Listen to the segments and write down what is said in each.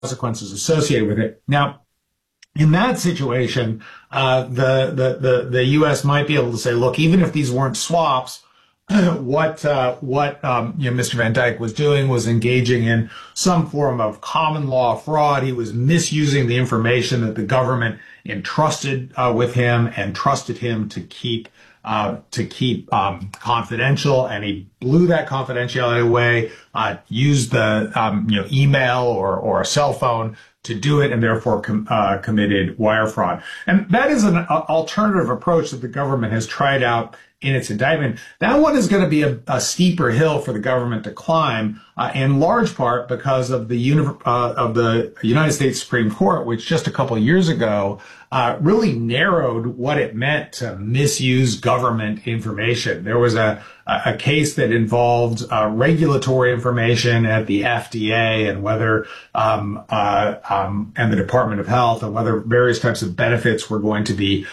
consequences associated with it. Now, in that situation, the U.S. might be able to say, look, even if these weren't swaps, what Mr. Van Dyke was doing was engaging in some form of common law fraud. He was misusing the information that the government entrusted with him and trusted him to keep confidential, and he blew that confidentiality away, used the email or a cell phone to do it, and therefore committed wire fraud. And that is an alternative approach that the government has tried out in its indictment. That one is going to be a steeper hill for the government to climb, in large part because of the United States Supreme Court, which just a couple of years ago really narrowed what it meant to misuse government information. There was a case that involved regulatory information at the FDA and whether and the Department of Health, and whether various types of benefits were going to be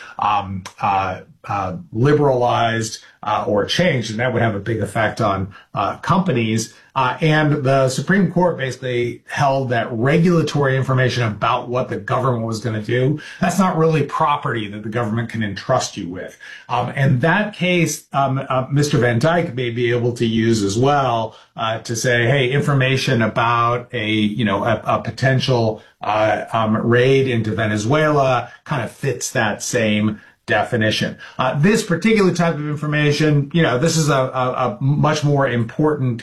liberalized or changed, and that would have a big effect on companies. And the Supreme Court basically held that regulatory information about what the government was going to do, that's not really property that the government can entrust you with. And that case, Mr. Van Dyke may be able to use as well to say, hey, information about a potential raid into Venezuela kind of fits that same definition. This particular type of information, this is a much more important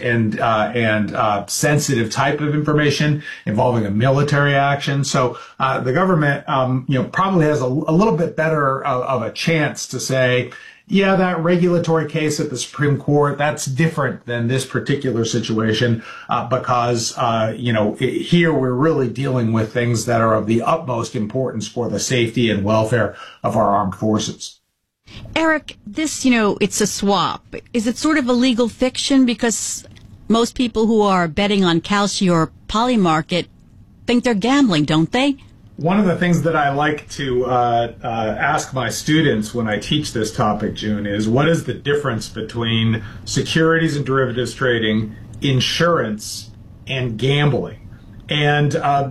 and sensitive type of information involving a military action. So the government, probably has a little bit better of a chance to say, yeah, that regulatory case at the Supreme Court, that's different than this particular situation, because, here we're really dealing with things that are of the utmost importance for the safety and welfare of our armed forces. Eric, this, it's a swap. Is it sort of a legal fiction? Because most people who are betting on Kalshi or Polymarket think they're gambling, don't they? One of the things that I like to ask my students when I teach this topic, June, is what is the difference between securities and derivatives trading, insurance, and gambling? And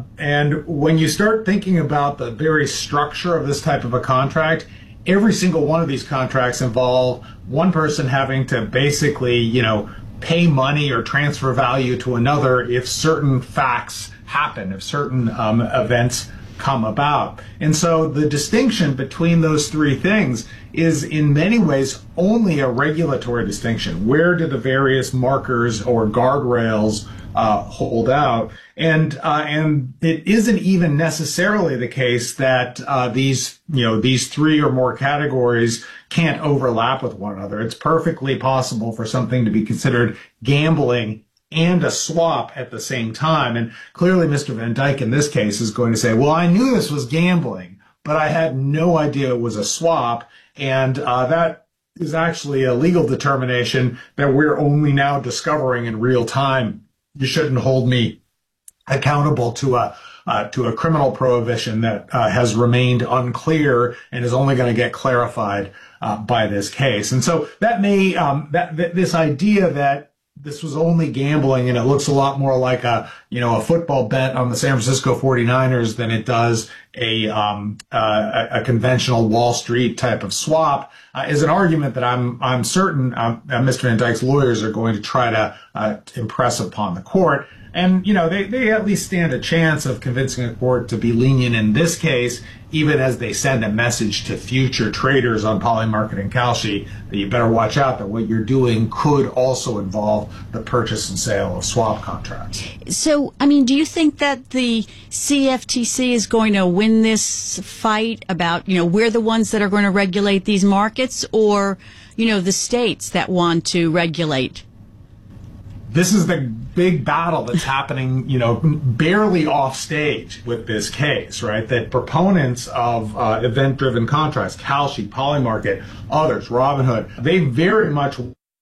when you start thinking about the very structure of this type of a contract, every single one of these contracts involve one person having to basically, pay money or transfer value to another if certain facts happen, if certain events come about. And so the distinction between those three things is in many ways only a regulatory distinction. Where do the various markers or guardrails hold out? And it isn't even necessarily the case that these three or more categories can't overlap with one another. It's perfectly possible for something to be considered gambling and a swap at the same time. And clearly Mr. Van Dyke in this case is going to say, well, I knew this was gambling, but I had no idea it was a swap. And that is actually a legal determination that we're only now discovering in real time. You shouldn't hold me accountable to a criminal prohibition that has remained unclear and is only going to get clarified by this case. And so that may this idea that this was only gambling and it looks a lot more like a football bet on the San Francisco 49ers than it does a conventional Wall Street type of swap is an argument that I'm certain Mr. Van Dyke's lawyers are going to try to impress upon the court. And, they at least stand a chance of convincing a court to be lenient in this case, even as they send a message to future traders on Polymarket and Kalshi that you better watch out that what you're doing could also involve the purchase and sale of swap contracts. So, do you think that the CFTC is going to win this fight about, we're the ones that are going to regulate these markets, or, the states that want to regulate? This is the big battle that's happening, barely off stage with this case, right? That proponents of event-driven contracts, Kalshi, Polymarket, others, Robinhood, they very much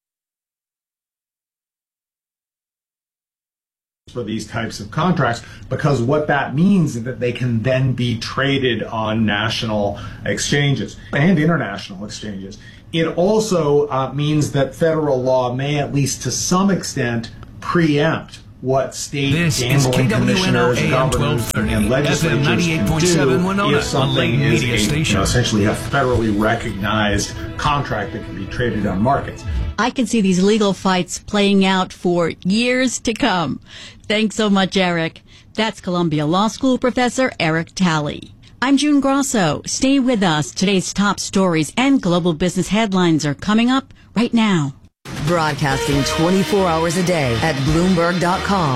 for these types of contracts, because what that means is that they can then be traded on national exchanges and international exchanges. It also means that federal law may, at least to some extent, preempt what state This gambling is KWNO commissioners, AM governors, 1230, and legislatures FM 98.7 can do Winona, if something a is media station. essentially a federally recognized contract that can be traded on markets. I can see these legal fights playing out for years to come. Thanks so much, Eric. That's Columbia Law School professor Eric Talley. I'm June Grosso. Stay with us. Today's top stories and global business headlines are coming up right now. Broadcasting 24 hours a day at Bloomberg.com.